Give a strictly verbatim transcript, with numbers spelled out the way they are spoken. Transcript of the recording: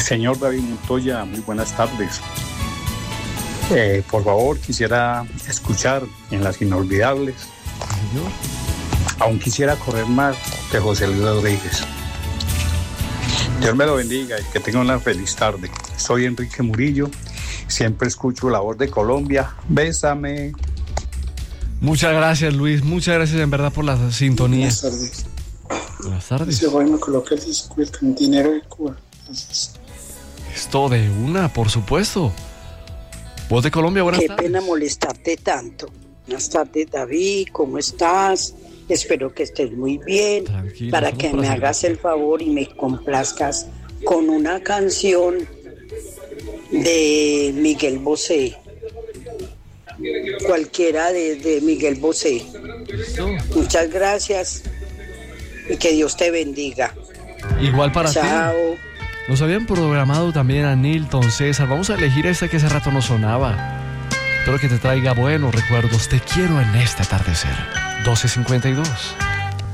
Señor David Montoya, muy buenas tardes. Eh, por favor, quisiera escuchar en Las Inolvidables. Señor. Aún quisiera correr más que José Luis Rodríguez. Dios me lo bendiga y que tenga una feliz tarde. Soy Enrique Murillo, siempre escucho La Voz de Colombia. Bésame. Muchas gracias, Luis. Muchas gracias en verdad por la sintonía. Buenas tardes. Buenas tardes. Sí, hoy me coloca el disco El Cantinero de Cuba. Entonces... Esto de una, por supuesto. Voz de Colombia, buenas Qué tardes. Qué pena molestarte tanto. Buenas tardes, David, ¿cómo estás? Espero que estés muy bien. Tranquilo, para que me hagas el favor y me complazcas con una canción de Miguel Bosé. Cualquiera de, de Miguel Bosé. ¿Listo? Muchas gracias y que Dios te bendiga. Igual para Chao. ti. Chao. Nos habían programado también a Nilton, César. Vamos a elegir esta que hace rato no sonaba. Espero que te traiga buenos recuerdos. Te quiero en este atardecer. doce cincuenta y dos.